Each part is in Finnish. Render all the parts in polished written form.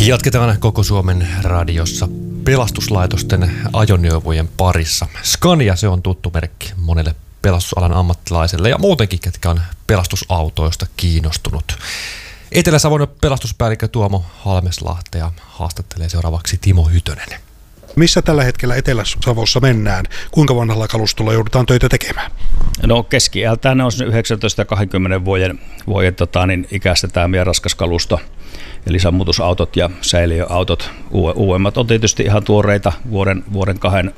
Jatketaan koko Suomen radiossa pelastuslaitosten ajoneuvojen parissa. Scania, se on tuttu merkki monelle pelastusalan ammattilaiselle ja muutenkin, ketkä on pelastusautoista kiinnostunut. Etelä-Savon pelastuspäällikkö Tuomo Halmeslahtea haastattelee seuraavaksi Timo Hytönen. Missä tällä hetkellä Etelä-Savossa mennään? Kuinka vanhalla kalustolla joudutaan töitä tekemään? No keski-iältään ne on 19 ja 20 vuoden ikäistä tämä meidän raskas kalusto. Eli sammutusautot ja säiliöautot. Uudemmat on tietysti ihan tuoreita, vuoden kahden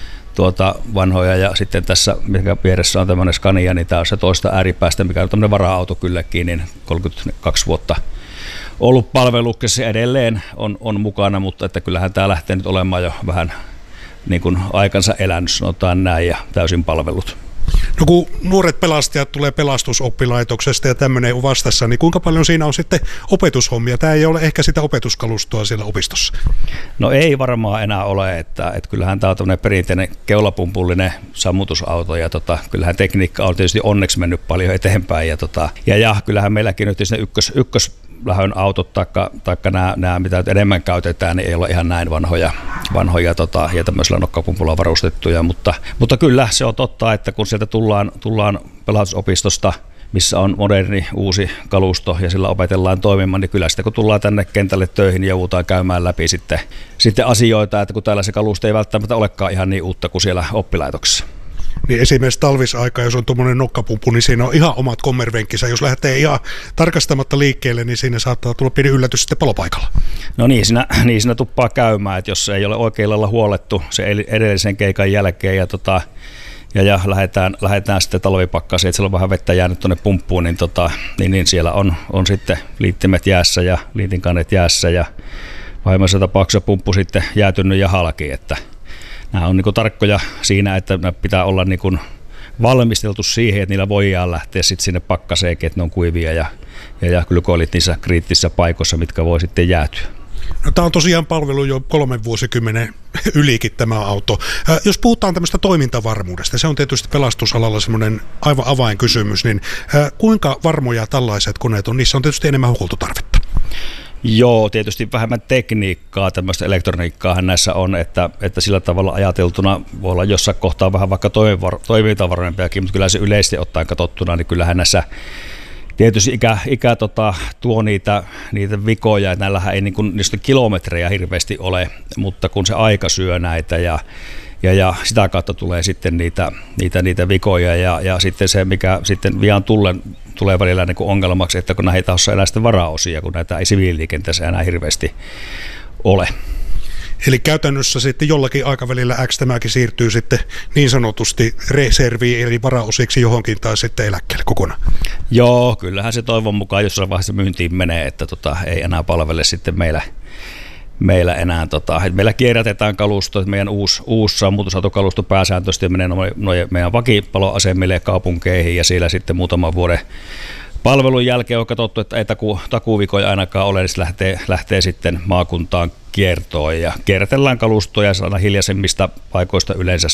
vanhoja. Ja sitten tässä, mikä vieressä on tämmöinen Scania, niin tämä on se toista ääripäästä, mikä on tämmöinen vara-auto kylläkin, niin 32 vuotta ollut palveluksessa edelleen on mukana, mutta että kyllähän tämä lähtee nyt olemaan jo vähän niin kuin aikansa elänyt, sanotaan näin, ja täysin palvelut. No kun nuoret pelastajat tulee pelastusoppilaitoksesta ja tämmöinen on vastassa, niin kuinka paljon siinä on sitten opetushommia? Tämä ei ole ehkä sitä opetuskalustoa siellä opistossa. No ei varmaan enää ole, että kyllähän tämä on tämmöinen perinteinen keulapumpullinen sammutusauto ja kyllähän tekniikka on tietysti onneksi mennyt paljon eteenpäin ja kyllähän meilläkin nyt ne ykköslähön autot taikka nämä mitä enemmän käytetään, niin ei ole ihan näin vanhoja ja tämmöisellä nokkapumpulla varustettuja, mutta kyllä se on totta, että kun sieltä tullaan pelastusopistosta, missä on moderni uusi kalusto ja sillä opetellaan toimimaan, niin kyllä sitten kun tullaan tänne kentälle töihin, niin joudutaan käymään läpi sitten asioita, että kun täällä se kalusto ei välttämättä olekaan ihan niin uutta kuin siellä oppilaitoksessa. Niin esimerkiksi talvisaika, jos on tuommoinen nokkapumpu, niin siinä on ihan omat kommervenkkinsä. Jos lähtee ihan tarkastamatta liikkeelle, niin siinä saattaa tulla pieni yllätys sitten palopaikalla. No niin siinä tuppaa käymään, että jos ei ole oikein lailla huolettu se edellisen keikan jälkeen ja lähdetään sitten talvipakkaseen, että siellä on vähän vettä jäänyt tuonne pumppuun, niin siellä on sitten liittimet jäässä ja liitinkaneet jäässä ja pahimmassa tapauksessa pumppu sitten jäätynyt ja halki, että nämä on niin kuin tarkkoja siinä, että pitää olla niin kuin valmisteltu siihen, että niillä voidaan lähteä sitten sinne pakkaseenkin, että ne on kuivia ja glykolit niissä kriittisissä paikoissa, mitkä voi sitten jäätyä. No, tämä on tosiaan palvelu jo 3 vuosikymmenen ylikin tämä auto. Jos puhutaan tämmöistä toimintavarmuudesta, se on tietysti pelastusalalla semmoinen aivan avainkysymys, niin kuinka varmoja tällaiset koneet on? Niissä on tietysti enemmän huoltotarvetta. Joo, tietysti vähemmän tekniikkaa, tämmöistä elektroniikkaahan näissä on, että sillä tavalla ajateltuna voi olla jossain kohtaa vähän vaikka toimintavaroimpiakin, mutta kyllä se yleisesti ottaen katsottuna, niin kyllähän näissä tietysti ikä tuo niitä vikoja, että näillähän ei niistä kilometrejä hirveästi ole, mutta kun se aika syö näitä ja sitä kautta tulee sitten niitä vikoja ja sitten se, mikä sitten vian tulee välillä niin kuin ongelmaksi, että kun näitä ei tahossa enää sitten varaosia, kun näitä ei siviililiikenteessä enää hirveästi ole. Eli käytännössä sitten jollakin aikavälillä X tämäkin siirtyy sitten niin sanotusti reserviin, eli varaosiksi johonkin tai sitten eläkkeelle kokonaan. Joo, kyllähän se toivon mukaan jossain vaiheessa myyntiin menee, että ei enää palvele sitten meillä enää. Meillä kierrätetään kalusto, että meidän uusi sammutusautokalusto pääsääntöisesti menee meidän vakipaloasemille ja kaupunkeihin ja siellä sitten muutaman vuoden palvelun jälkeen on katsottu, että ei takuuvikoja ainakaan ole, niin lähtee sitten maakuntaan kiertoon ja kierrätellään kalustoja aina hiljaisemmista paikoista yleensä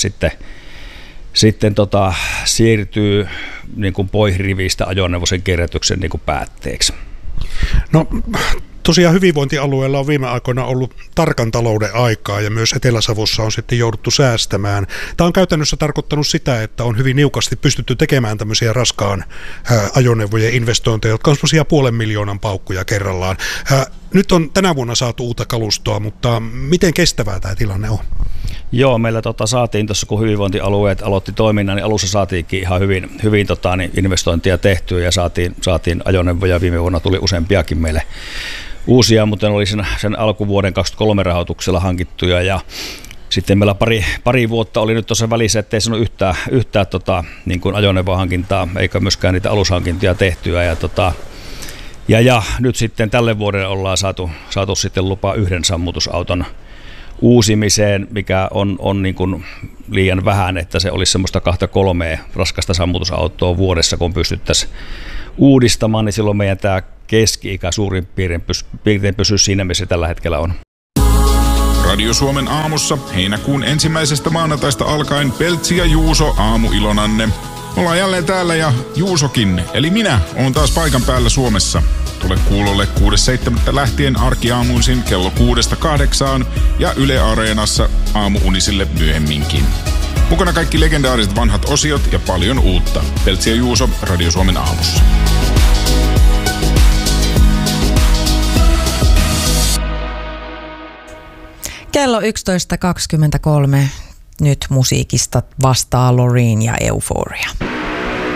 sitten siirtyy niin kuin pois rivistä ajoneuvosen kierrätyksen niin kuin päätteeksi. No tosiaan hyvinvointialueella on viime aikoina ollut tarkan talouden aikaa ja myös Etelä-Savossa on sitten jouduttu säästämään. Tämä on käytännössä tarkoittanut sitä, että on hyvin niukasti pystytty tekemään tämmöisiä raskaan ajoneuvojen investointeja, jotka on semmoisia 500 000 paukkuja kerrallaan. Nyt on tänä vuonna saatu uutta kalustoa, mutta miten kestävää tämä tilanne on? Joo, meillä saatiin tuossa, kun hyvinvointialueet aloitti toiminnan, niin alussa saatiinkin ihan hyvin investointia tehtyä ja saatiin ajoneuvoja. Viime vuonna tuli useampiakin meille uusia, mutta ne oli sen alkuvuoden 2023 rahoituksella hankittuja ja sitten meillä pari vuotta oli nyt tuossa välissä, ettei se ole yhtään niin kuin ajoneuvohankintaa eikä myöskään niitä alushankintoja tehtyä ja nyt sitten tälle vuodelle ollaan saatu sitten lupa yhden sammutusauton uusimiseen, mikä on niin kuin liian vähän, että se olisi semmoista 2-3 raskasta sammutusautoa vuodessa, kun pystyttäisiin uudistamaan, niin silloin meidän tämä keski-ikä suurin piirtein pysyy siinä, missä tällä hetkellä on. Radio Suomen aamussa heinäkuun 1. maanantaista alkaen Peltsi ja Juuso aamuilonanne. Ollaan jälleen täällä ja Juusokin, eli minä, oon taas paikan päällä Suomessa. Tule kuulolle 6.7. lähtien arkiaamuisin kello 6-8 ja Yle Areenassa aamu-unisille myöhemminkin. Mukana kaikki legendaariset vanhat osiot ja paljon uutta. Peltsi ja Juuso, Radio Suomen aamussa. Kello 11.23. Nyt musiikista vastaa Loreen ja Euphoria.